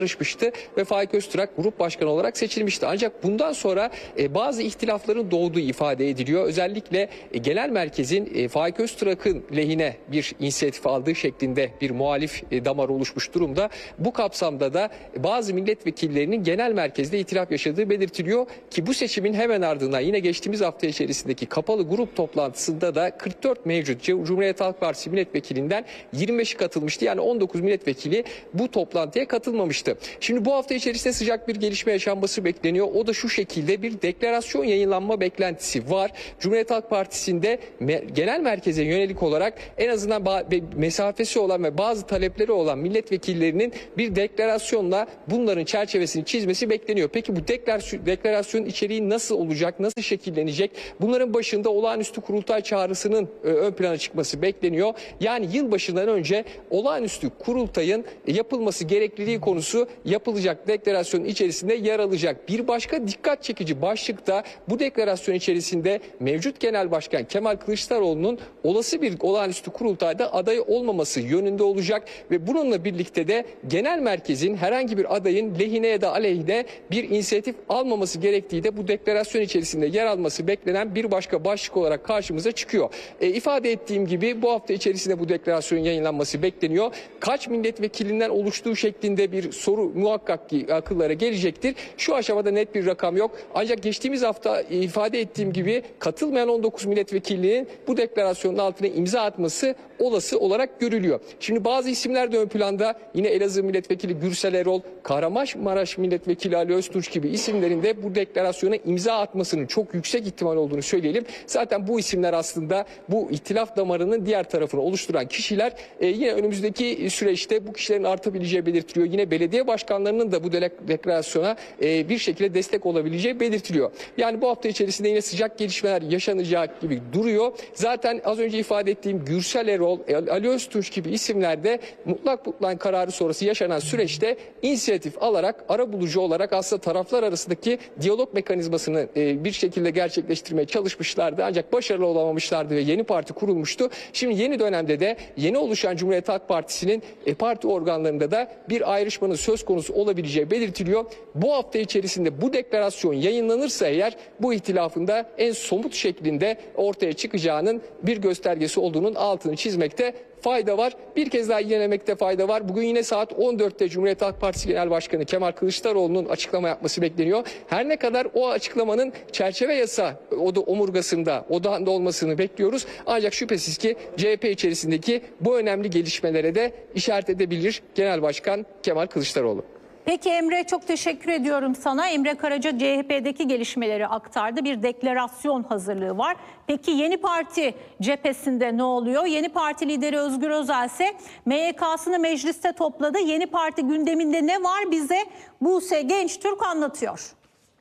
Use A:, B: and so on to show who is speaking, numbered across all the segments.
A: çalışmıştı ve Faik Öztürk grup başkanı olarak seçilmişti. Ancak bundan sonra bazı ihtilafların doğduğu ifade ediliyor. Özellikle genel merkezin Faik Öztürk'ün lehine bir inisiyatif aldığı şeklinde bir muhalif damar oluşmuş durumda. Bu kapsamda da bazı milletvekillerinin genel merkezde ihtilaf yaşadığı belirtiliyor ki bu seçimin hemen ardından yine geçtiğimiz hafta içerisindeki kapalı grup toplantısında da 44 mevcut Cumhuriyet Halk Partisi milletvekilinden 25'i katılmıştı. Yani 19 milletvekili bu toplantıya katılmamıştı. Şimdi bu hafta içerisinde sıcak bir gelişme yaşanması bekleniyor. O da şu şekilde: bir deklarasyon yayınlanma beklentisi var. Cumhuriyet Halk Partisi'nde genel merkeze yönelik olarak en azından mesafesi olan ve bazı talepleri olan milletvekillerinin bir deklarasyonla bunların çerçevesini çizmesi bekleniyor. Peki bu deklarasyonun içeriği nasıl olacak, nasıl şekillenecek? Bunların başında olağanüstü kurultay çağrısının ön plana çıkması bekleniyor. Yani yılbaşından önce olağanüstü kurultayın yapılması gerekliliği konusu yapılacak deklarasyonun içerisinde yer alacak. Bir başka dikkat çekici başlık da bu deklarasyon içerisinde mevcut Genel Başkan Kemal Kılıçdaroğlu'nun olası bir olağanüstü kurultayda aday olmaması yönünde olacak ve bununla birlikte de genel merkezin herhangi bir adayın lehine ya da aleyhine bir inisiyatif almaması gerektiği de bu deklarasyon içerisinde yer alması beklenen bir başka başlık olarak karşımıza çıkıyor. İfade ettiğim gibi bu hafta içerisinde bu deklarasyonun yayınlanması bekleniyor. Kaç milletvekilinden oluştuğu şeklinde bir soru muhakkak ki akıllara gelecektir. Şu aşamada net bir rakam yok. Ancak geçtiğimiz hafta ifade ettiğim gibi katılmayan 19 milletvekilinin bu deklarasyonun altına imza atması olası olarak görülüyor. Şimdi bazı isimler de ön planda. Yine Elazığ Milletvekili Gürsel Erol, Kahramanmaraş Milletvekili Ali Öztunç gibi isimlerin de bu deklarasyona imza atmasının çok yüksek ihtimal olduğunu söyleyelim. Zaten bu isimler aslında bu ihtilaf damarının diğer tarafını oluşturan kişiler. Yine önümüzdeki süreçte bu kişilerin artabileceği belirtiliyor. Yine belediye başkanlarının da bu deklarasyona bir şekilde destek olabileceği belirtiliyor. Yani bu hafta içerisinde yine sıcak gelişmeler yaşanacak gibi duruyor. Zaten az önce ifade ettiğim Gürsel Erol, Ali Öztunç gibi isimler de mutlak kararı sonrası yaşanan süreçte inisiyatif alarak, arabulucu olarak aslında taraflar arasındaki diyalog mekanizmasını bir şekilde gerçekleştirmeye çalışmışlardı. Ancak başarılı olamamışlardı ve yeni parti kurulmuştu. Şimdi yeni dönemde de yeni oluşan Cumhuriyet Halk Partisi'nin parti organlarında da bir ayrışmanın söz konusu olabileceği belirtiliyor. Bu hafta içerisinde bu deklarasyon yayınlanırsa eğer bu ihtilafın da en somut şeklinde ortaya çıkacağının bir göstergesi olduğunun altını çizmekte fayda var. Bir kez daha yinelemekte fayda var. Bugün yine saat 14'te Cumhuriyet Halk Partisi Genel Başkanı Kemal Kılıçdaroğlu'nun açıklama yapması bekleniyor. Her ne kadar o açıklamanın çerçeve yasa omurgasında, odağında olmasını bekliyoruz. Ancak şüphesiz ki CHP içerisindeki bu önemli gelişmelere de işaret edebilir Genel Başkan Kemal Kılıçdaroğlu.
B: Peki Emre, çok teşekkür ediyorum sana. Emre Karaca CHP'deki gelişmeleri aktardı. Bir deklarasyon hazırlığı var. Peki Yeni Parti cephesinde ne oluyor? Yeni Parti lideri Özgür Özel ise MYK'sını mecliste topladı. Yeni Parti gündeminde ne var, bize Buse Gençtürk anlatıyor.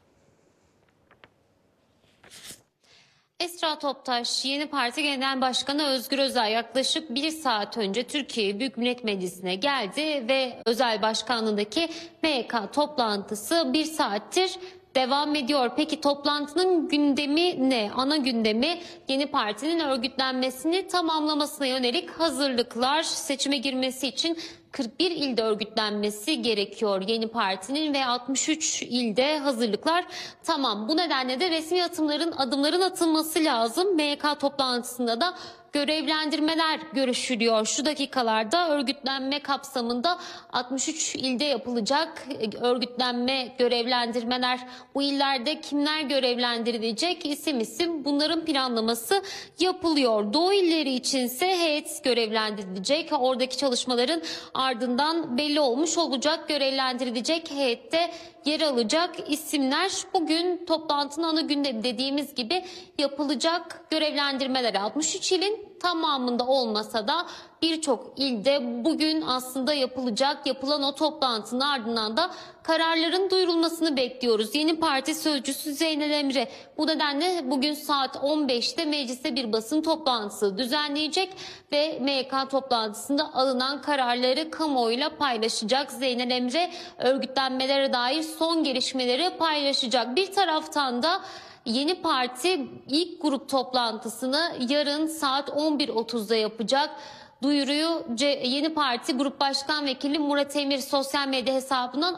C: Esra Toptaş, Yeni Parti Genel Başkanı Özgür Özel yaklaşık 1 saat önce Türkiye Büyük Millet Meclisi'ne geldi ve Özel Başkanlığındaki MYK toplantısı 1 saattir devam ediyor. Peki toplantının gündemi ne? Ana gündemi Yeni Parti'nin örgütlenmesini tamamlamasına yönelik hazırlıklar. Seçime girmesi için 41 ilde örgütlenmesi gerekiyor Yeni Parti'nin ve 63 ilde hazırlıklar tamam. Bu nedenle de resmi adımların atılması lazım. MYK toplantısında da görevlendirmeler görüşülüyor. Şu dakikalarda örgütlenme kapsamında 63 ilde yapılacak örgütlenme, görevlendirmeler. Bu illerde kimler görevlendirilecek, isim bunların planlaması yapılıyor. Doğu illeri içinse heyet görevlendirilecek. Oradaki çalışmaların ardından belli olmuş olacak. Görevlendirilecek heyette yer alacak isimler. Bugün toplantının ana gündemi dediğimiz gibi yapılacak görevlendirmeler 63 ilin tamamında olmasa da birçok ilde bugün aslında yapılan o toplantının ardından da kararların duyurulmasını bekliyoruz. Yeni Parti Sözcüsü Zeynel Emre bu nedenle bugün saat 15'te mecliste bir basın toplantısı düzenleyecek ve MYK toplantısında alınan kararları kamuoyuyla paylaşacak. Zeynel Emre örgütlenmelere dair son gelişmeleri paylaşacak. Bir taraftan da Yeni Parti ilk grup toplantısını yarın saat 11.30'da yapacak. Duyuruyu Yeni Parti Grup Başkan Vekili Murat Emir sosyal medya hesabından